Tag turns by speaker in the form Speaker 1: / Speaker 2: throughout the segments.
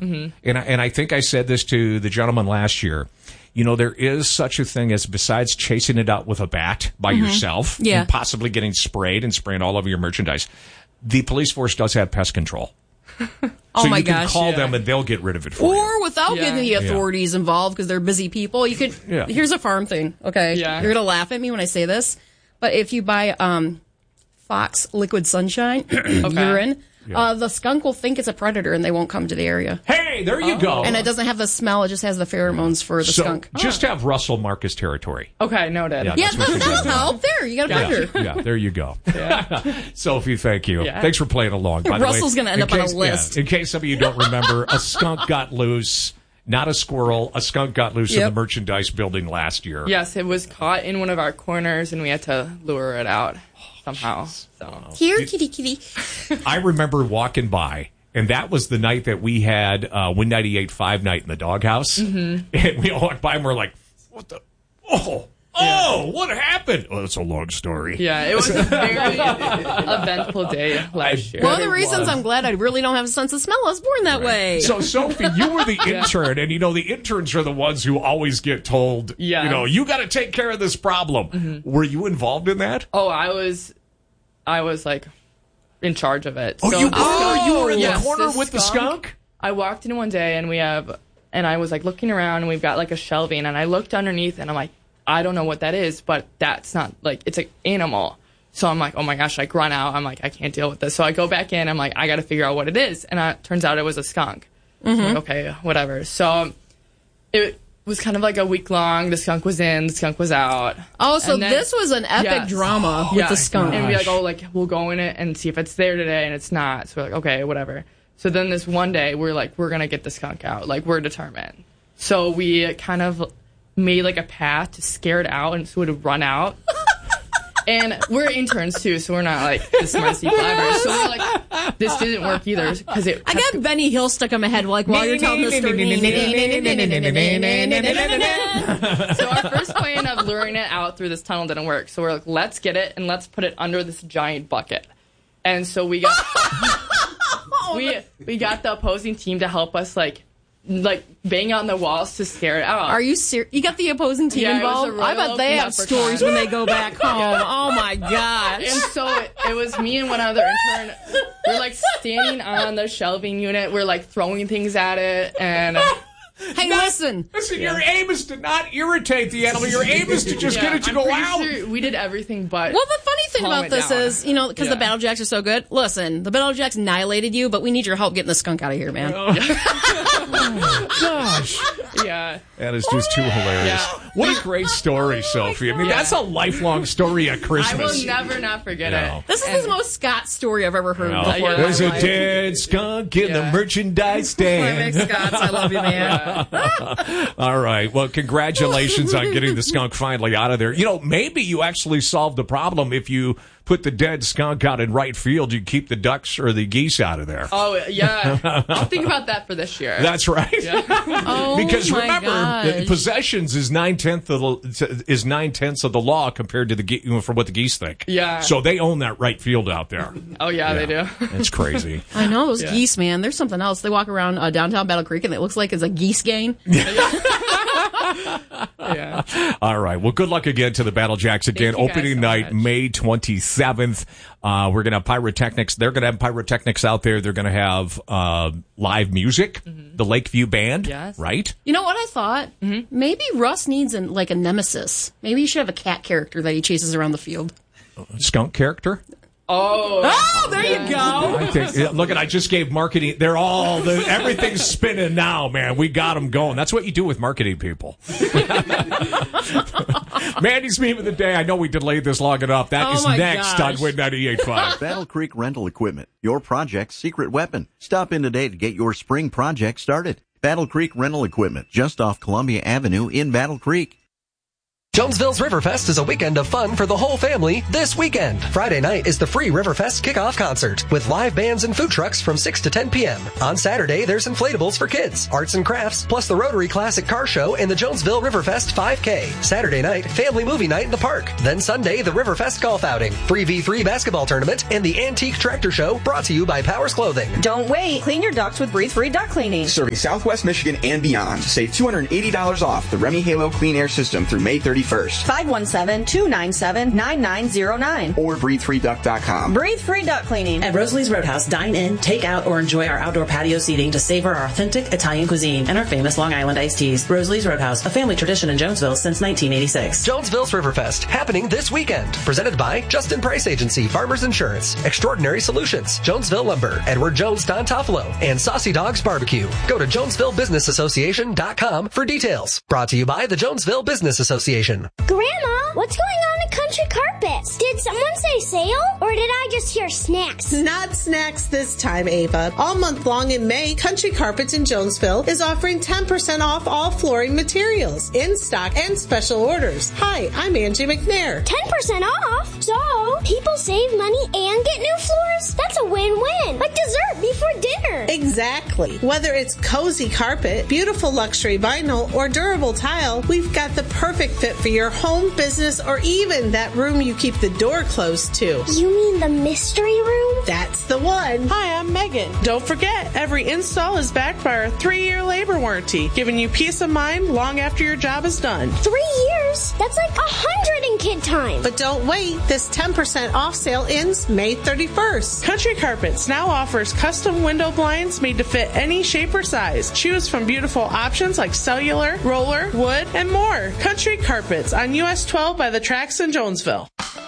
Speaker 1: and I think I said this to the gentleman last year. You know, there is such a thing as, besides chasing it out with a bat by yourself and possibly getting sprayed and spraying all over your merchandise, the police force does have pest control. So you can call them and they'll get rid of it for you.
Speaker 2: Or without getting the authorities involved because they're busy people. You could. Here's a farm thing, okay? Yeah. You're going to laugh at me when I say this, but if you buy Fox Liquid Sunshine urine, the skunk will think it's a predator and they won't come to the area.
Speaker 1: Hey, there you go.
Speaker 2: And it doesn't have the smell, it just has the pheromones for the skunk.
Speaker 1: Just have Russell mark his territory.
Speaker 3: Okay, noted.
Speaker 2: That'll help. There, you got a predator.
Speaker 1: Yeah, there you go. Sophie, thank you. Yeah. Thanks for playing along. By
Speaker 2: Russell's going to end up on a list.
Speaker 1: In case some of you don't remember, a skunk got loose. Not a squirrel. A skunk got loose in the merchandise building last year.
Speaker 3: Yes, it was caught in one of our corners, and we had to lure it out somehow.
Speaker 2: Here, kitty.
Speaker 1: I remember walking by, and that was the night that we had Win 98.5 night in the doghouse. And we all walked by and we're like, what the? What happened? Oh, that's a long story.
Speaker 3: Yeah, it was a very eventful day last year.
Speaker 2: One of the reasons I'm glad I really don't have a sense of smell, I was born that way.
Speaker 1: So, Sophie, you were the intern, and, you know, the interns are the ones who always get told, you know, you got to take care of this problem. Were you involved in that?
Speaker 3: Oh, I was like, in charge of it.
Speaker 1: Oh, so you were in the corner with the skunk?
Speaker 3: I walked in one day, and I was, like, looking around, and we've got, like, a shelving, and I looked underneath, and I'm like, I don't know what that is, but that's not, like, it's an animal. So I'm like, oh my gosh, like, run out. I'm like, I can't deal with this. So I go back in. I'm like, I got to figure out what it is. And it turns out it was a skunk. So I'm like, okay, whatever. So it was kind of like a week long. The skunk was in, the skunk was out.
Speaker 2: Oh, so then, this was an epic drama with the skunk.
Speaker 3: And we're like, oh, like, we'll go in it and see if it's there today, and it's not. So we're like, okay, whatever. So then this one day, we're like, we're going to get the skunk out. Like, we're determined. So we kind of made like a path to scare it out and so it would run out. And we're interns too, so we're not like the smartest people ever. So we're like, this didn't work either because it.
Speaker 2: I got Benny Hill stuck in my head like while you're telling the story.
Speaker 3: So our first plan of luring it out through this tunnel didn't work. So we're like, let's get it and let's put it under this giant bucket. And so we got we got the opposing team to help us like bang on the walls to scare it out.
Speaker 2: Are you serious? You got the opposing team involved? I bet they have stories when they go back home. Oh my gosh.
Speaker 3: And so it was me and one other intern. We're like standing on the shelving unit. We're like throwing things at it and...
Speaker 2: Hey, listen,
Speaker 1: your aim is to not irritate the animal. Your aim is to just get it to go out.
Speaker 3: Sure we did everything but.
Speaker 2: Well, the funny thing about this is, you know, because the Battle Jacks are so good. Listen, the Battle Jacks annihilated you, but we need your help getting the skunk out of here, man.
Speaker 1: Gosh.
Speaker 3: Yeah.
Speaker 1: That is just too hilarious. Yeah. What a great story, Sophie. I mean, that's a lifelong story at Christmas.
Speaker 3: I will never not forget it.
Speaker 2: This is the most Scott story I've ever heard before.
Speaker 1: There's a dead skunk in the merchandise stand.
Speaker 2: Scots, I love you, man.
Speaker 1: All right. Well, congratulations on getting the skunk finally out of there. You know, maybe you actually solved the problem if you put the dead skunk out in right field. You keep the ducks or the geese out of there.
Speaker 3: Oh, yeah. I'll think about that for this year.
Speaker 1: That's right.
Speaker 3: Yeah.
Speaker 1: Because remember, possessions is 9/10 of the law compared to for what the geese think.
Speaker 3: Yeah.
Speaker 1: So they own that right field out there.
Speaker 3: Oh, yeah. They do.
Speaker 1: It's crazy.
Speaker 2: I know those geese, man. There's something else. They walk around downtown Battle Creek and it looks like it's a geese gang.
Speaker 3: Yeah.
Speaker 1: All right. Well, good luck again to the Battle Jacks again. Opening night, May 27th. We're going to have pyrotechnics. They're going to have pyrotechnics out there. They're going to have live music, the Lakeview Band, right?
Speaker 2: You know what I thought? Maybe Russ needs a nemesis. Maybe he should have a cat character that he chases around the field.
Speaker 1: Skunk character?
Speaker 3: Oh,
Speaker 2: there you go.
Speaker 1: I think, look at, I just gave marketing. Everything's spinning now, man. We got them going. That's what you do with marketing people. Mandy's meme of the day. I know we delayed this long enough. That is next on Win 98.5.
Speaker 4: Battle Creek Rental Equipment, your project's secret weapon. Stop in today to get your spring project started. Battle Creek Rental Equipment, just off Columbia Avenue in Battle Creek.
Speaker 5: Jonesville's Riverfest is a weekend of fun for the whole family this weekend. Friday night is the free Riverfest kickoff concert with live bands and food trucks from 6 to 10 p.m. On Saturday, there's inflatables for kids, arts and crafts, plus the Rotary Classic Car Show and the Jonesville Riverfest 5K. Saturday night, family movie night in the park. Then Sunday, the Riverfest golf outing, 3v3 basketball tournament, and the Antique Tractor Show brought to you by Powers Clothing.
Speaker 6: Don't wait. Clean your ducts with Breathe Free Duct Cleaning.
Speaker 7: Serving Southwest Michigan and beyond. Save $280 off the Remy Halo Clean Air System through May 31st.
Speaker 6: 517-297-9909
Speaker 7: or breathefreeduct.com.
Speaker 6: Breathe Free Duct Cleaning.
Speaker 8: At Rosalie's Roadhouse, dine in, take out, or enjoy our outdoor patio seating to savor our authentic Italian cuisine and our famous Long Island iced teas. Rosalie's Roadhouse, a family tradition in Jonesville since 1986.
Speaker 5: Jonesville's Riverfest, happening this weekend. Presented by Justin Price Agency, Farmers Insurance, Extraordinary Solutions, Jonesville Lumber, Edward Jones Don Toffolo, and Saucy Dogs Barbecue. Go to JonesvilleBusinessAssociation.com for details. Brought to you by the Jonesville Business Association.
Speaker 9: Grandma, what's going on at Country Carpets? Did someone say sale, or did I just hear snacks?
Speaker 10: Not snacks this time, Ava. All month long in May, Country Carpets in Jonesville is offering 10% off all flooring materials, in stock and special orders. Hi, I'm Angie McNair.
Speaker 9: 10% off? So, people save money and get new floors? That's a win-win. Like dessert before dinner.
Speaker 10: Exactly. Whether it's cozy carpet, beautiful luxury vinyl, or durable tile, we've got the perfect fit for your home, business, or even that room you keep the door closed to.
Speaker 9: You mean the mystery room?
Speaker 10: That's the one. Hi, I'm Megan. Don't forget, every install is backed by our 3-year labor warranty, giving you peace of mind long after your job is done.
Speaker 9: 3 years? That's like 100 in kid time.
Speaker 10: But don't wait. This 10% off sale ends May 31st. Country Carpets now offers custom window blinds made to fit any shape or size. Choose from beautiful options like cellular, roller, wood, and more. Country Carpets on US 12 by the tracks in Jonesville.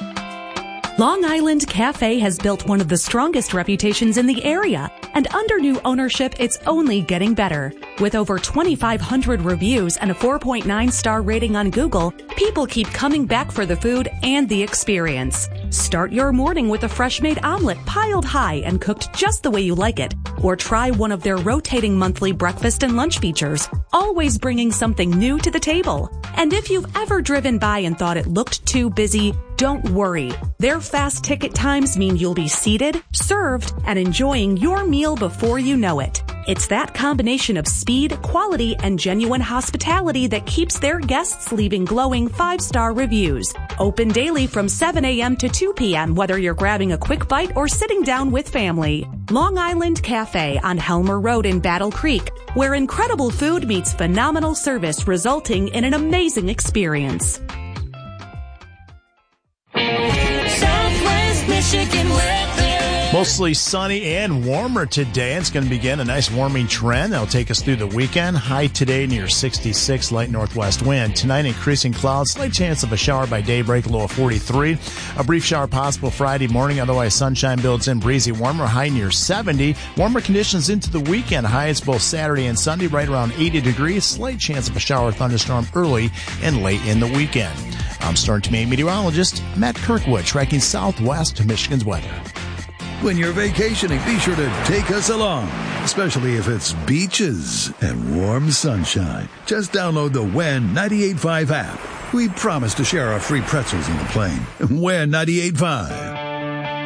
Speaker 11: Long Island Cafe has built one of the strongest reputations in the area, and under new ownership, it's only getting better. With over 2,500 reviews and a 4.9-star rating on Google, people keep coming back for the food and the experience. Start your morning with a fresh-made omelet piled high and cooked just the way you like it, or try one of their rotating monthly breakfast and lunch features, always bringing something new to the table. And if you've ever driven by and thought it looked too busy, don't worry. Their fast ticket times mean you'll be seated, served, and enjoying your meal before you know it. It's that combination of speed, quality, and genuine hospitality that keeps their guests leaving glowing 5-star reviews. Open daily from 7 a.m. to 2 p.m., whether you're grabbing a quick bite or sitting down with family. Long Island Cafe on Helmer Road in Battle Creek, where incredible food meets phenomenal service, resulting in an amazing experience.
Speaker 12: Southwest Michigan weather.
Speaker 13: Mostly sunny and warmer today. It's going to begin a nice warming trend that'll take us through the weekend. High today near 66, light northwest wind. Tonight, increasing clouds, slight chance of a shower by daybreak, low of 43. A brief shower possible Friday morning, otherwise sunshine builds in, breezy warmer, high near 70. Warmer conditions into the weekend, highs both Saturday and Sunday, right around 80 degrees. Slight chance of a shower or thunderstorm early and late in the weekend. I'm Storm Team meteorologist Matt Kirkwood, tracking Southwest Michigan's weather.
Speaker 14: When you're vacationing, be sure to take us along, especially if it's beaches and warm sunshine. Just download the WEN 98.5 app. We promise to share our free pretzels on the plane. WEN 98.5.